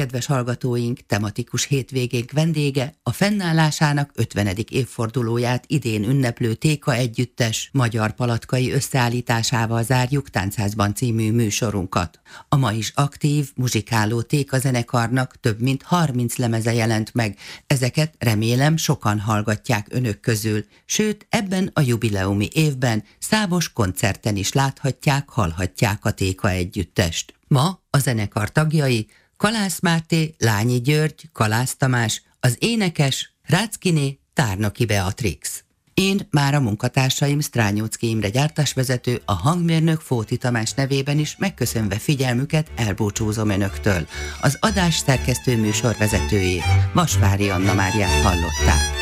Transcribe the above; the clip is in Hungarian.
Kedves hallgatóink, tematikus hétvégénk vendége a fennállásának 50. évfordulóját idén ünneplő Téka Együttes magyar palatkai összeállításával zárjuk Táncházban című műsorunkat. A ma is aktív, muzsikáló Téka zenekarnak több mint 30 lemeze jelent meg, ezeket remélem sokan hallgatják önök közül, sőt ebben a jubileumi évben számos koncerten is láthatják, hallhatják a Téka Együttest. Ma a zenekar tagjai Kalász Máté, Lányi György, Kalász Tamás, az énekes Ráckiné, Tárnoki Beatrix. Én már a munkatársaim Strányóczky Imre gyártásvezető, a hangmérnök Fóti Tamás nevében is megköszönve figyelmüket elbúcsúzom önöktől. Az adás szerkesztő műsorvezetőjét, Vasvári Anna Máriát hallották.